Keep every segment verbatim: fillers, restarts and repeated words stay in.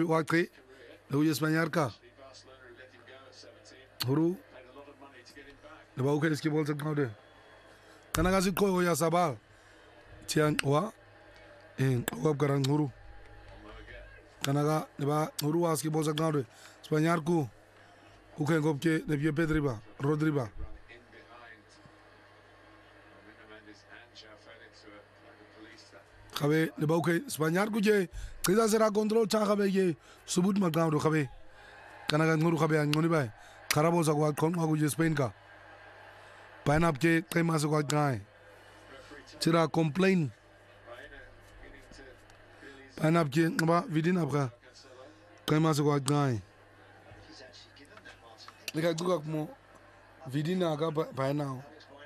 waktu lalu Spanyol ka huru le ba uke eski bol sa kau de kana kasi ko ya sabal tiang wa en wab garang huru kana ga le ba huru aski bol sa kau de Spanyol ku uke ngop ke le pie Pedriba Rodriba kabe le ba uke Spanyol ku je kita será control cha kabe ye subut mat kau do kabe kana ga huru kabe ngoni ba Karabo sa kwat kon magu je Spain ka painap ke kay maso kwat kai tira complain painap ke ba vidin apka kay maso kwat kai leka duka mo vidin aga painao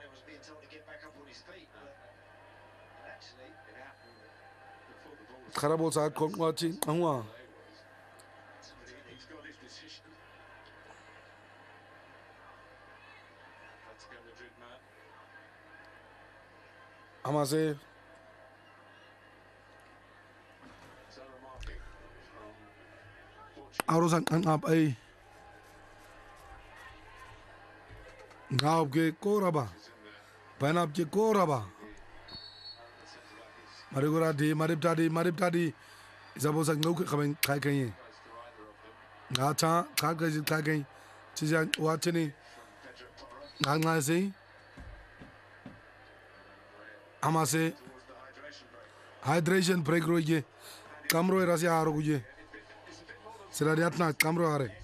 Karabo sa kon kwat angwa Amase Arosan ang ap ay Ngap ke koraba Panap ke koraba Marigora di marip tadi marip tadi Isabo sa ngok kamen kai kai Ngacha kai kai kai kai Chijang watchini Ngangase Amase hydration break roye kamro erasi aro guje sera diatna kamro are